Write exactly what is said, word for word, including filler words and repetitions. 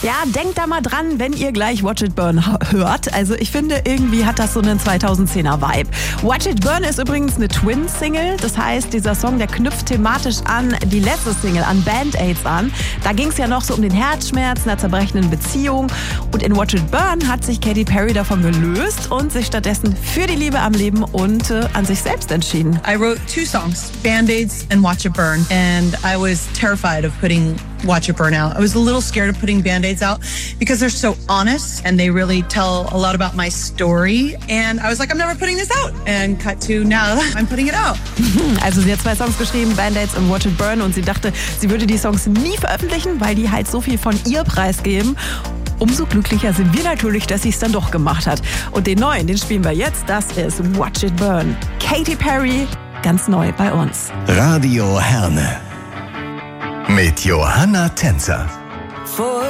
Ja, denkt da mal dran, wenn ihr gleich Watch It Burn hört. Also ich finde, irgendwie hat das so einen zweitausendzehner Vibe. Watch It Burn ist übrigens eine Twin-Single. Das heißt, dieser Song, der knüpft thematisch an die letzte Single, an Band-Aids an. Da ging es ja noch so um den Herzschmerz einer zerbrechenden Beziehung. Und in Watch It Burn hat sich Katy Perry davon gelöst und sich stattdessen für die Liebe am Leben und äh, an sich selbst entschieden. I wrote two songs, Band-Aids and Watch It Burn. And I was terrified of putting Watch It Burn out. I was a little scared of putting Band-Aids out because they're so honest and they really tell a lot about my story. And I was like, I'm never putting this out. And cut to now, I'm putting it out. Also sie hat zwei Songs geschrieben, Band-Aids und Watch It Burn. Und sie dachte, sie würde die Songs nie veröffentlichen, weil die halt so viel von ihr preisgeben. Umso glücklicher sind wir natürlich, dass sie es dann doch gemacht hat. Und den neuen, den spielen wir jetzt. Das ist Watch It Burn. Katy Perry, ganz neu bei uns. Radio Herne mit Johanna Tänzer.